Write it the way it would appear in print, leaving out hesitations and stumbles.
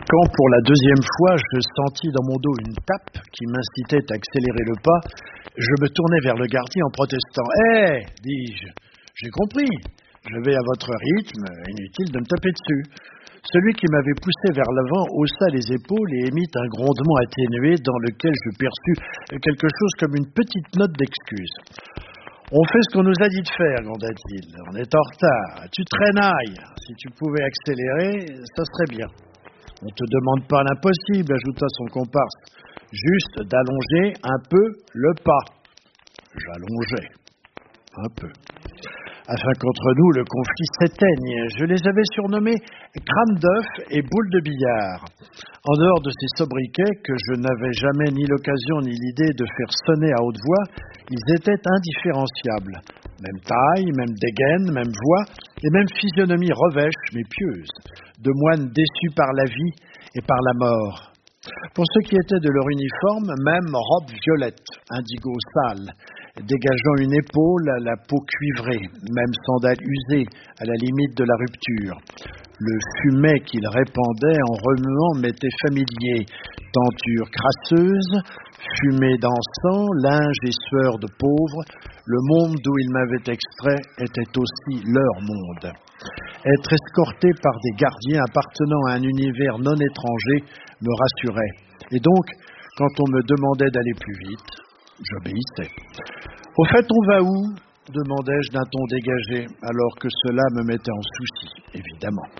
Quand pour la deuxième fois je sentis dans mon dos une tape qui m'incitait à accélérer le pas, je me tournai vers le gardien en protestant. « Hé !» dis-je, « j'ai compris, je vais à votre rythme, inutile de me taper dessus. » Celui qui m'avait poussé vers l'avant haussa les épaules et émit un grondement atténué dans lequel je perçus quelque chose comme une petite note d'excuse. « On fait ce qu'on nous a dit de faire, » gronda-t-il. « On est en retard. Tu traînailles. Si tu pouvais accélérer, ça serait bien. » « On ne te demande pas l'impossible, » ajouta son comparse, « juste d'allonger un peu le pas. » J'allongeais un peu, afin qu'entre nous le conflit s'éteigne. Je les avais surnommés crâne d'œuf et boule de billard. En dehors de ces sobriquets que je n'avais jamais ni l'occasion ni l'idée de faire sonner à haute voix, ils étaient indifférenciables. Même taille, même dégaine, même voix, et même physionomie revêche mais pieuse, de moines déçus par la vie et par la mort. Pour ce qui était de leur uniforme, même robe violette, indigo sale, dégageant une épaule à la peau cuivrée, même sandales usées à la limite de la rupture. Le fumet qu'ils répandaient en remuant m'était familier, tenture crasseuse, fumée d'encens, linge et sueur de pauvre, le monde d'où ils m'avaient extrait était aussi leur monde. Être escorté par des gardiens appartenant à un univers non étranger me rassurait. Et donc, quand on me demandait d'aller plus vite, j'obéissais. « Au fait, on va où ?» demandai-je d'un ton dégagé, alors que cela me mettait en souci, évidemment.